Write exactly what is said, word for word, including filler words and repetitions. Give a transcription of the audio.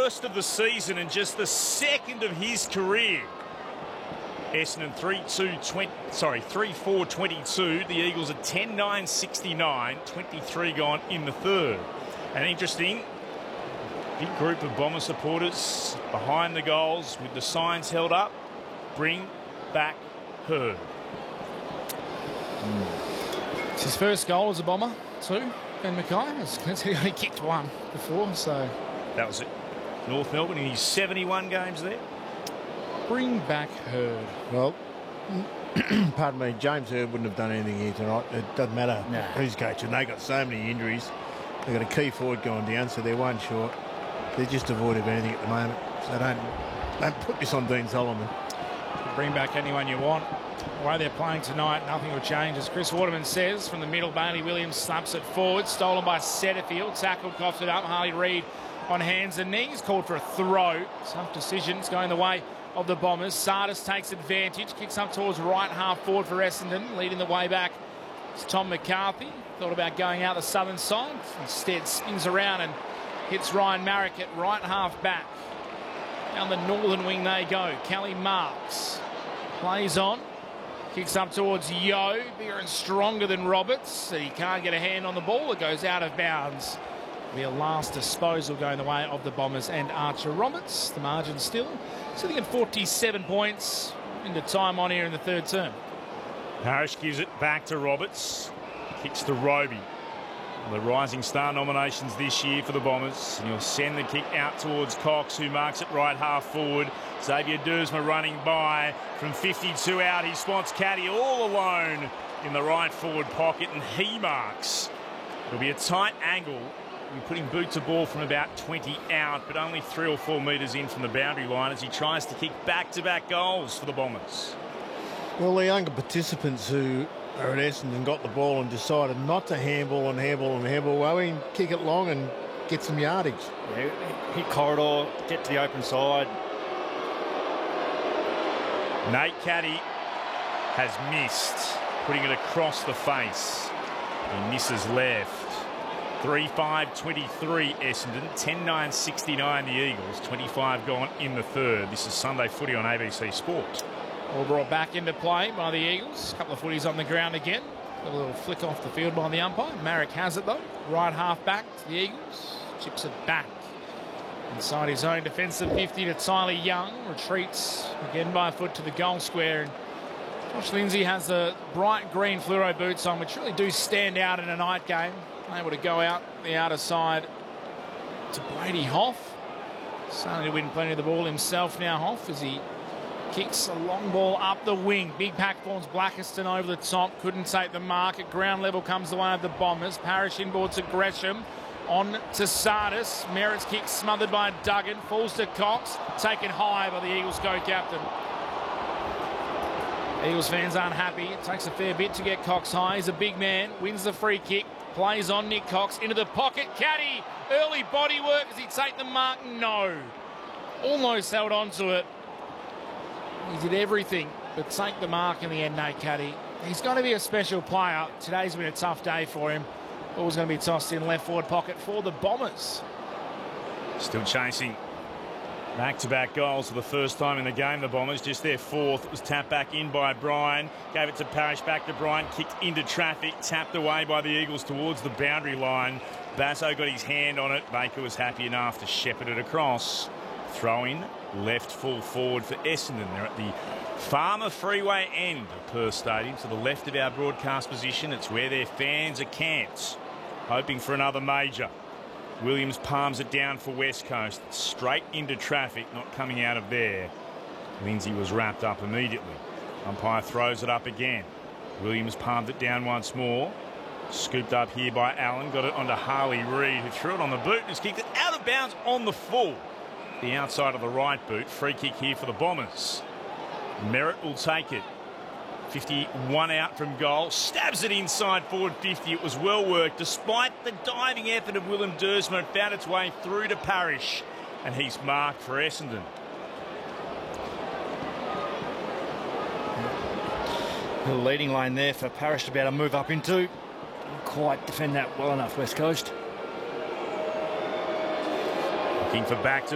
first of the season and just the second of his career. Essendon three two twenty, sorry, three four twenty-two. The Eagles are ten nine sixty-nine, twenty-three gone in the third. And interesting, big group of Bomber supporters behind the goals with the signs held up. Bring back Herd. Mm. It's his first goal as a Bomber, too. Ben Mackay. He only kicked one before, so. That was it. North Melbourne in his seventy-one games there. Bring back Herd. Well, pardon me, James Herd wouldn't have done anything here tonight. It doesn't matter nah. who's coaching. They got so many injuries. They've got a key forward going down, so they're one short. They're just devoid of anything at the moment. So don't, don't put this on Dean Solomon. Bring back anyone you want. The way they're playing tonight, nothing will change. As Chris Waterman says, from the middle, Bailey Williams slaps it forward. Stolen by Setterfield. Tackled, coughs it up. Harley Reid on hands and knees. Called for a throw. Tough decisions going the way of the Bombers. Sardis takes advantage. Kicks up towards right half forward for Essendon. Leading the way back is Tom McCarthy. Thought about going out the southern side. Instead spins around and hits Ryan Marrick at right half back. Down the northern wing they go. Kelly Marks plays on. Kicks up towards Yo. Bigger and stronger than Roberts. He can't get a hand on the ball. It goes out of bounds. Be a last disposal going the way of the Bombers and Archer Roberts. The margin still sitting at forty-seven points into time on here in the third term. Parrish gives it back to Roberts. Kicks to Roby. The Rising Star nominations this year for the Bombers. And he'll send the kick out towards Cox, who marks it right half forward. Xavier Dersma running by from fifty-two out. He spots Caddy all alone in the right forward pocket, and he marks. It'll be a tight angle. We're putting boot to ball from about twenty out, but only three or four metres in from the boundary line as he tries to kick back-to-back goals for the Bombers. Well, the younger participants who are at Essendon got the ball and decided not to handball and handball and handball. Well, we can kick it long and get some yardage. Yeah, hit corridor, get to the open side. Nate Caddy has missed, putting it across the face. He misses left. three five twenty-three Essendon, ten nine sixty-nine the Eagles, twenty-five gone in the third. This is Sunday Footy on A B C Sport. All brought back into play by the Eagles. A couple of footies on the ground again. A little flick off the field by the umpire. Marrick has it though. Right half back to the Eagles. Chips it back inside his own defensive fifty to Tyler Young. Retreats again by a foot to the goal square. And Josh Lindsay has the bright green fluoro boots on, which really do stand out in a night game. Able to go out the outer side to Brady Hoff. Starting to win plenty of the ball himself now, Hoff, as he kicks a long ball up the wing. Big pack forms Blackiston over the top. Couldn't take the mark. At ground level comes the way of the Bombers. Parrish inboard to Gresham. On to Sardis. Merritt's kick smothered by Duggan. Falls to Cox. Taken high by the Eagles co-captain. Eagles fans aren't happy. It takes a fair bit to get Cox high. He's a big man. Wins the free kick. Plays on Nick Cox into the pocket. Caddy. Early body work. Does he take the mark? No. Almost held on to it. He did everything but take the mark in the end, Nate Caddy. He's going to be a special player. Today's been a tough day for him. Ball's going to be tossed in left forward pocket for the Bombers. Still chasing back-to-back goals for the first time in the game. The Bombers, just their fourth. It was tapped back in by Bryan. Gave it to Parrish, back to Bryan. Kicked into traffic. Tapped away by the Eagles towards the boundary line. Basso got his hand on it. Baker was happy enough to shepherd it across. Throw in, left full forward for Essendon. They're at the Farmer Freeway end of Perth Stadium, to the left of our broadcast position. It's where their fans are camped, hoping for another major. Williams palms it down for West Coast, straight into traffic, not coming out of there. Lindsay was wrapped up immediately. Umpire throws it up again. Williams palmed it down once more. Scooped up here by Allen, got it onto Harley Reid, who threw it on the boot and has kicked it out of bounds on the full. The outside of the right boot. Free kick here for the Bombers. Merritt will take it. fifty-one out from goal. Stabs it inside forward fifty. It was well worked. Despite the diving effort of Willem Dersma, it found its way through to Parrish. And he's marked for Essendon. The leading lane there for Parrish to be able to move up into. Didn't quite defend that well enough, West Coast. Looking for back to